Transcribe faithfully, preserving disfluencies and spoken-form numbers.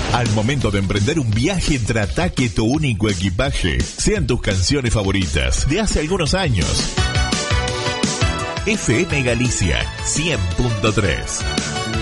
Al momento de emprender un viaje, trata que tu único equipaje sean tus canciones favoritas de hace algunos años. F M Galicia cien punto tres.